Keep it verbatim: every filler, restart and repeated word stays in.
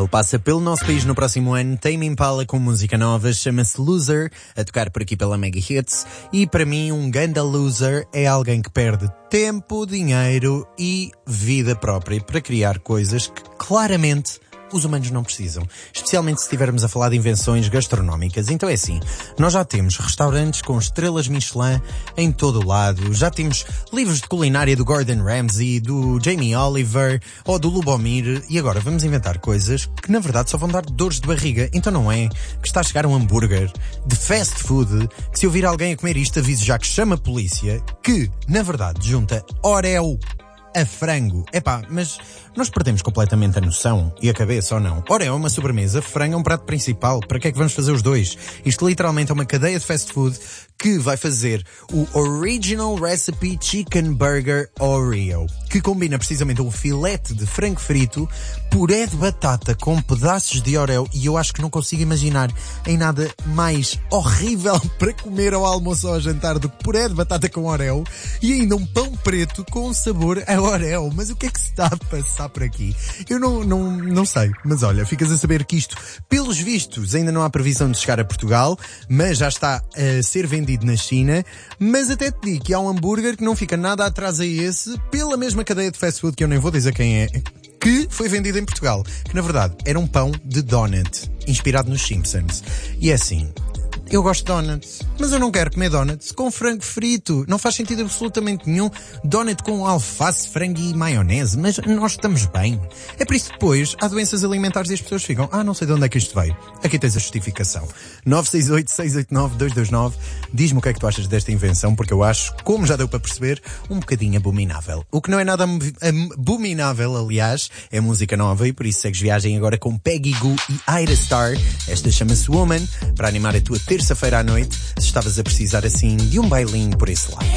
Ele passa pelo nosso país no próximo ano, Tame Impala com música nova, chama-se Loser, a tocar por aqui pela Mega Hits, e para mim um ganda loser é alguém que perde tempo, dinheiro e vida própria para criar coisas que claramente os humanos não precisam, especialmente se estivermos a falar de invenções gastronómicas. Então é assim, nós já temos restaurantes com estrelas Michelin em todo o lado, já temos livros de culinária do Gordon Ramsay, do Jamie Oliver ou do Lubomir, e agora vamos inventar coisas que na verdade só vão dar dores de barriga. Então não é que está a chegar um hambúrguer de fast food que, se ouvir alguém a comer isto, avise já que chama a polícia, que na verdade junta Oreo a frango. Epá, mas nós perdemos completamente a noção e a cabeça, ou não? Ora, é uma sobremesa, frango é um prato principal. Para que é que vamos fazer os dois? Isto literalmente é uma cadeia de fast food que vai fazer o Original Recipe Chicken Burger Oreo, que combina precisamente um filete de frango frito, puré de batata com pedaços de Oreo, e eu acho que não consigo imaginar em nada mais horrível para comer ao almoço ou ao jantar do que puré de batata com Oreo e ainda um pão preto com sabor a Oreo. Mas o que é que se está a passar por aqui? Eu não, não, não sei. Mas olha, ficas a saber que isto, pelos vistos, ainda não há previsão de chegar a Portugal, mas já está a ser vendido na China. Mas até te digo que há um hambúrguer que não fica nada atrás a esse, pela mesma cadeia de fast food, que eu nem vou dizer quem é, que foi vendido em Portugal. Que na verdade era um pão de donut, inspirado nos Simpsons. E é assim, eu gosto de donuts, mas eu não quero comer donuts com frango frito. Não faz sentido absolutamente nenhum. Donut com alface, frango e maionese, mas nós estamos bem. É por isso que depois há doenças alimentares e as pessoas ficam, ah, não sei de onde é que isto veio. Aqui tens a justificação. nove seis oito, seis oito nove, dois dois nove. Diz-me o que é que tu achas desta invenção, porque eu acho, como já deu para perceber, um bocadinho abominável. O que não é nada abominável, aliás, é música nova, e por isso segues viagem agora com Peggy Gou e Ira Star. Esta chama-se Woman, para animar a tua terça-feira à noite, se estavas a precisar assim de um bailinho por esse lado.